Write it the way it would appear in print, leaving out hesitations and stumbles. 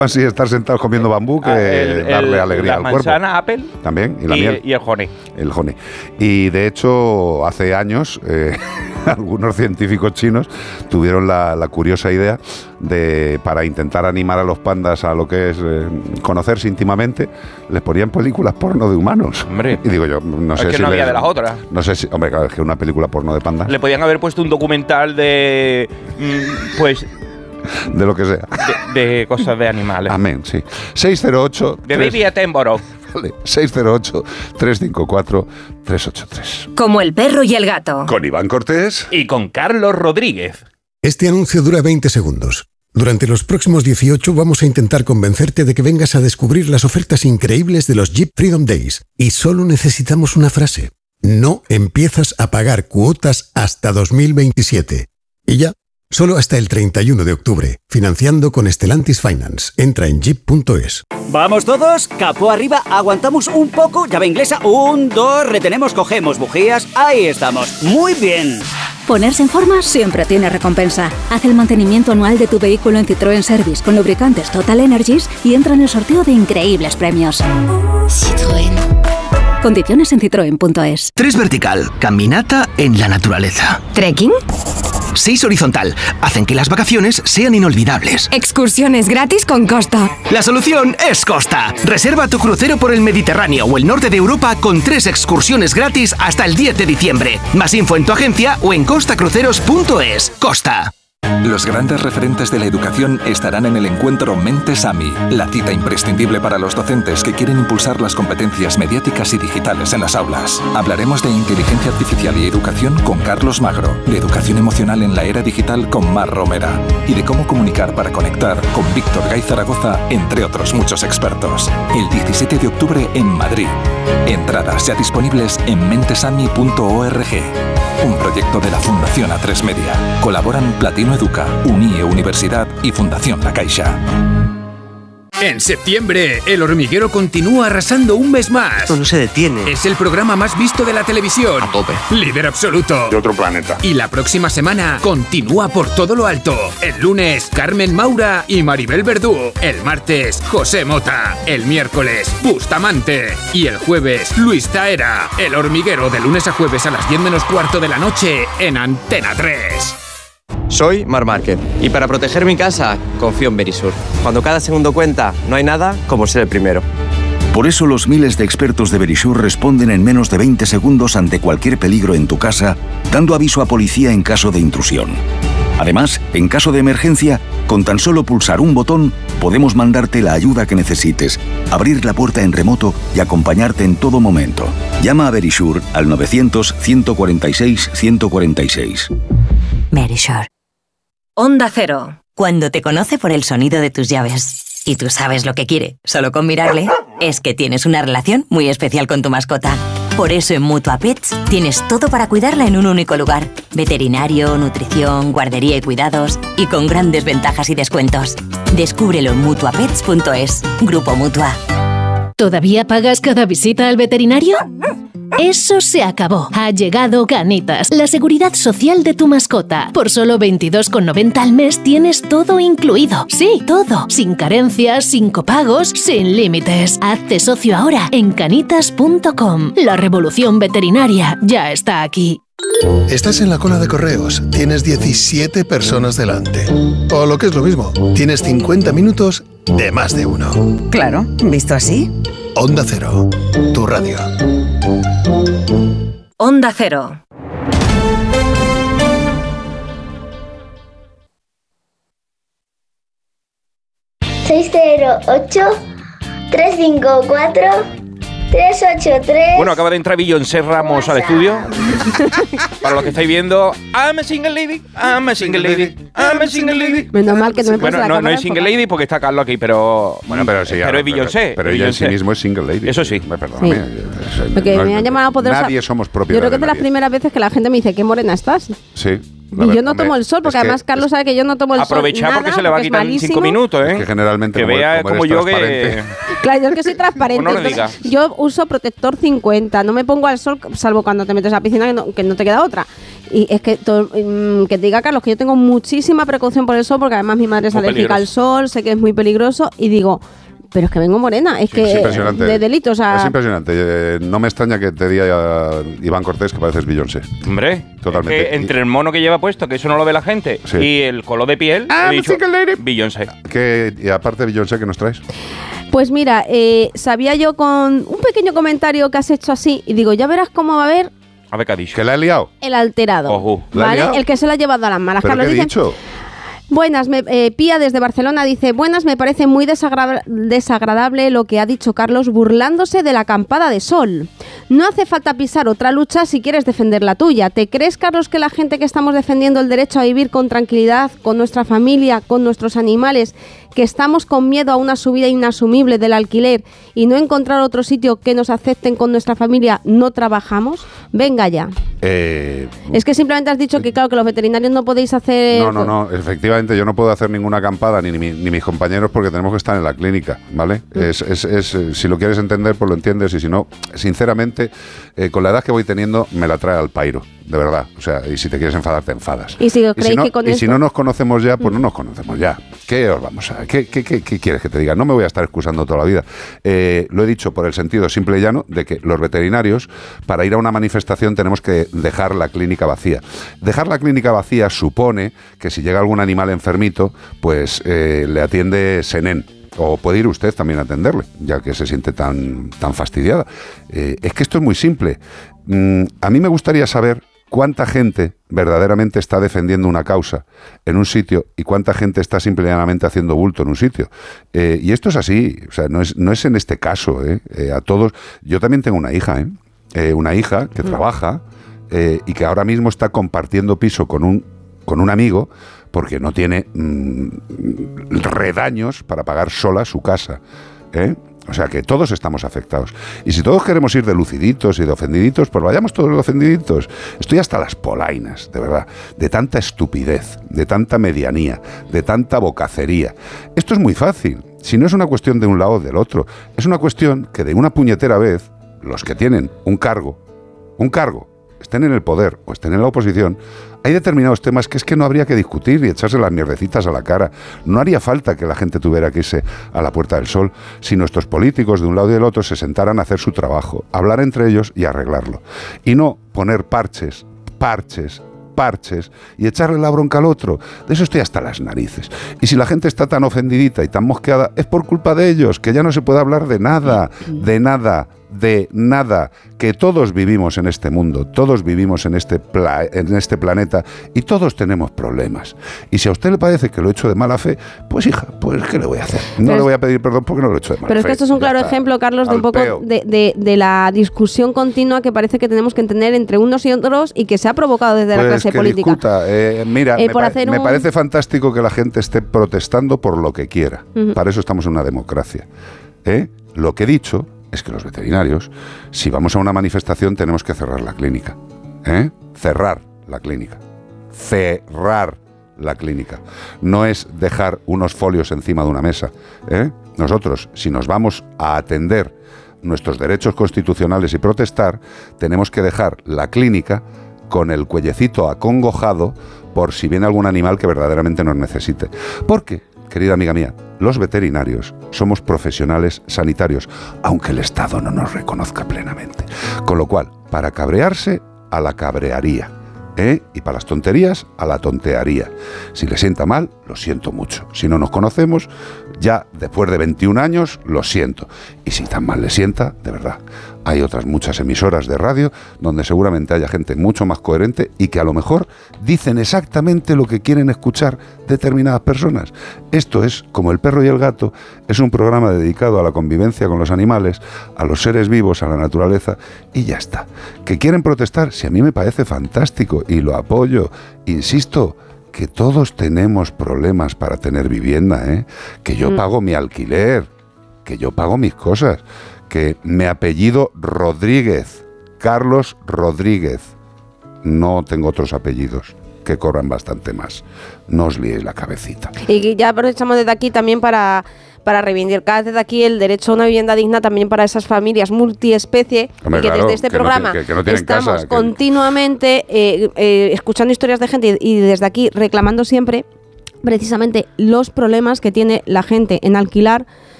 así estar sentados comiendo bambú que darle alegría al cuerpo. La manzana, Apple. También, y la miel. Y el honey. El honey. Y de hecho, hace años, algunos científicos chinos tuvieron la curiosa idea de, para intentar animar a los pandas a lo que es conocerse íntimamente, les ponían películas porno de humanos. Hombre. Y digo yo, no sé es que si no había de las otras. No sé si, hombre, claro, es que una película porno de pandas. Le podían haber puesto un documental de, pues, de lo que sea. De cosas de animales. Amén, sí. 608... De Baby Attenborough. Vale, 608-354-383. Como el perro y el gato. Con Iván Cortés. Y con Carlos Rodríguez. Este anuncio dura 20 segundos. Durante los próximos 18 vamos a intentar convencerte de que vengas a descubrir las ofertas increíbles de los Jeep Freedom Days. Y solo necesitamos una frase. No empiezas a pagar cuotas hasta 2027. Y ya. Solo hasta el 31 de octubre, financiando con Stellantis Finance. Entra en jeep.es. Vamos todos, capó arriba, aguantamos un poco, llave inglesa, 1, 2, retenemos, cogemos bujías, ahí estamos, muy bien. Ponerse en forma siempre tiene recompensa. Haz el mantenimiento anual de tu vehículo en Citroën Service con lubricantes Total Energies y entra en el sorteo de increíbles premios. Citroën. Condiciones en citroen.es. 3 vertical, caminata en la naturaleza. ¿Trekking? 6 horizontal, hacen que las vacaciones sean inolvidables. Excursiones gratis con Costa. La solución es Costa. Reserva tu crucero por el Mediterráneo o el norte de Europa con 3 excursiones gratis hasta el 10 de diciembre. Más info en tu agencia o en costacruceros.es. Costa. Los grandes referentes de la educación estarán en el encuentro Mentes AMI, la cita imprescindible para los docentes que quieren impulsar las competencias mediáticas y digitales en las aulas. Hablaremos de inteligencia artificial y educación con Carlos Magro, de educación emocional en la era digital con Mar Romera y de cómo comunicar para conectar con Víctor Gay Zaragoza, entre otros muchos expertos. El 17 de octubre en Madrid. Entradas ya disponibles en mentesami.org. Un proyecto de la Fundación A3 Media. Colaboran Platino Educa, UNIE Universidad y Fundación La Caixa. En septiembre, El Hormiguero continúa arrasando un mes más. Esto no se detiene. Es el programa más visto de la televisión. A tope. Líder absoluto. De otro planeta. Y la próxima semana continúa por todo lo alto. El lunes, Carmen Maura y Maribel Verdú. El martes, José Mota. El miércoles, Bustamante. Y el jueves, Luis Taera. El Hormiguero de lunes a jueves a las 10 menos cuarto de la noche en Antena 3. Soy Marc Márquez y para proteger mi casa confío en Verisur. Cuando cada segundo cuenta, no hay nada como ser el primero. Por eso los miles de expertos de Verisur responden en menos de 20 segundos ante cualquier peligro en tu casa, dando aviso a policía en caso de intrusión. Además, en caso de emergencia, con tan solo pulsar un botón, podemos mandarte la ayuda que necesites, abrir la puerta en remoto y acompañarte en todo momento. Llama a Verisur al 900-146-146. Verisur. Onda Cero. Cuando te conoce por el sonido de tus llaves y tú sabes lo que quiere, solo con mirarle, es que tienes una relación muy especial con tu mascota. Por eso en Mutua Pets tienes todo para cuidarla en un único lugar. Veterinario, nutrición, guardería y cuidados, y con grandes ventajas y descuentos. Descúbrelo en mutuapets.es. Grupo Mutua. ¿Todavía pagas cada visita al veterinario? Eso se acabó. Ha llegado Canitas, la seguridad social de tu mascota. Por solo 22,90 al mes tienes todo incluido. Sí, todo. Sin carencias, sin copagos, sin límites. Hazte socio ahora en canitas.com. La revolución veterinaria ya está aquí. Estás en la cola de correos, tienes 17 personas delante. O lo que es lo mismo, tienes 50 minutos de más de uno. Claro, visto así. Onda Cero, tu radio. Onda Cero. ...608-354-383... Bueno, acaba de entrar Beyoncé Ramos al estudio. Para los que estáis viendo, I'm a single lady, I'm a single lady, I'm a single lady. Menos mal que no me puse la cámara. No es single lady porque está Carlos aquí, pero... Bueno, pero sí. Pero es Beyoncé. Pero ella en sí mismo es single lady. Eso sí. Perdóname. Sí. Porque me han llamado poderosa. Nadie somos propiedad. Yo creo que es de las primeras veces que la gente me dice, qué morena estás. Sí. Y yo no tomo el sol, porque además Carlos sabe que yo no tomo el sol. Aprovechar porque se le va a quitar en 5 minutos, ¿eh? Es que generalmente que vea como yo que... Claro, yo es que soy transparente. No lo digas. Yo uso protector 50, no me pongo al sol, salvo cuando te metes a la piscina, que no te queda otra. Y es que que te diga, Carlos, que yo tengo muchísima precaución por el sol, porque además mi madre es alérgica al sol, sé que es muy peligroso, y digo, pero es que vengo morena, es que de delito, o sea... Es impresionante. No me extraña que te diga Iván Cortés que pareces Beyoncé. Hombre, totalmente. Es que entre el mono que lleva puesto, que eso no lo ve la gente, y el color de piel, he dicho, Beyoncé. Y aparte de Beyoncé, ¿qué nos traes? Pues mira, sabía yo con un pequeño comentario que has hecho así, y digo, ya verás cómo va a haber... A ver qué ha dicho. ¿Que la he liado? El alterado, ¿vale? El que se lo ha llevado a las malas. ¿Pero qué he dicho? Buenas, Pía desde Barcelona dice, buenas, me parece muy desagradable lo que ha dicho Carlos burlándose de la acampada de sol. No hace falta pisar otra lucha si quieres defender la tuya. ¿Te crees, Carlos, que la gente que estamos defendiendo el derecho a vivir con tranquilidad, con nuestra familia, con nuestros animales, que estamos con miedo a una subida inasumible del alquiler y no encontrar otro sitio que nos acepten con nuestra familia, no trabajamos? Venga ya. Es que simplemente has dicho que, claro, que los veterinarios no podéis hacer... No, efectivamente yo no puedo hacer ninguna acampada ni mis compañeros porque tenemos que estar en la clínica, ¿vale? Si lo quieres entender, pues lo entiendes, y si no, sinceramente, con la edad que voy teniendo, me la trae al pairo, de verdad. O sea, y si te quieres enfadar, te enfadas. Y si no nos conocemos ya, pues no nos conocemos ya. ¿Qué os vamos a...? ¿Qué quieres que te diga? No me voy a estar excusando toda la vida. Lo he dicho por el sentido simple y llano de que los veterinarios, para ir a una manifestación, tenemos que dejar la clínica vacía. Dejar la clínica vacía supone que si llega algún animal enfermito, pues le atiende Senén. O puede ir usted también a atenderle, ya que se siente tan fastidiada. Es que esto es muy simple. A mí me gustaría saber cuánta gente verdaderamente está defendiendo una causa en un sitio y cuánta gente está simplemente haciendo bulto en un sitio. Y esto es así, o sea, no es en este caso. A todos. Yo también tengo una hija, una hija que trabaja y que ahora mismo está compartiendo piso con un amigo porque no tiene redaños para pagar sola su casa. O sea que todos estamos afectados. Y si todos queremos ir de luciditos y de ofendiditos, pues vayamos todos de ofendiditos. Estoy hasta las polainas, de verdad, de tanta estupidez, de tanta medianía, de tanta bocacería. Esto es muy fácil. Si no es una cuestión de un lado o del otro, es una cuestión que de una puñetera vez, los que tienen un cargo, estén en el poder o estén en la oposición, hay determinados temas que es que no habría que discutir y echarse las mierdecitas a la cara. No haría falta que la gente tuviera que irse a la Puerta del Sol si nuestros políticos de un lado y del otro se sentaran a hacer su trabajo, hablar entre ellos y arreglarlo. Y no poner parches y echarle la bronca al otro. De eso estoy hasta las narices. Y si la gente está tan ofendidita y tan mosqueada, es por culpa de ellos, que ya no se puede hablar de nada, que todos vivimos en este mundo, todos vivimos en este planeta y todos tenemos problemas. Y si a usted le parece que lo he hecho de mala fe, pues hija, pues ¿qué le voy a hacer? No le voy a pedir perdón porque no lo he hecho de mala fe. Pero es que esto es un claro ejemplo, Carlos, de un poco de la discusión continua que parece que tenemos que tener entre unos y otros y que se ha provocado desde la clase política. Mira, me parece fantástico que la gente esté protestando por lo que quiera. Para eso estamos en una democracia. Lo que he dicho es que los veterinarios, si vamos a una manifestación, tenemos que cerrar la clínica. Cerrar la clínica. Cerrar la clínica. No es dejar unos folios encima de una mesa. Nosotros, si nos vamos a atender nuestros derechos constitucionales y protestar, tenemos que dejar la clínica con el cuellecito acongojado por si viene algún animal que verdaderamente nos necesite. Porque, querida amiga mía, los veterinarios somos profesionales sanitarios, aunque el Estado no nos reconozca plenamente. Con lo cual, para cabrearse, a la cabrearía. Y para las tonterías, a la tontearía. Si le sienta mal, lo siento mucho. Si no nos conocemos, ya después de 21 años, lo siento. Y si tan mal le sienta, de verdad, hay otras muchas emisoras de radio donde seguramente haya gente mucho más coherente y que a lo mejor dicen exactamente lo que quieren escuchar determinadas personas. Esto es como El perro y el gato, es un programa dedicado a la convivencia con los animales, a los seres vivos, a la naturaleza, y ya está. ¿Que quieren protestar? Si a mí me parece fantástico y lo apoyo, insisto, que todos tenemos problemas para tener vivienda, que yo pago mi alquiler, que yo pago mis cosas, que me apellido Rodríguez, Carlos Rodríguez, no tengo otros apellidos que cobran bastante más. No os liéis la cabecita. Y ya aprovechamos desde aquí también para para reivindicar desde aquí el derecho a una vivienda digna también para esas familias multiespecie. Hombre, y que claro, desde este que no programa que no tienen estamos casa, continuamente escuchando historias de gente y desde aquí reclamando siempre precisamente los problemas que tiene la gente en alquilar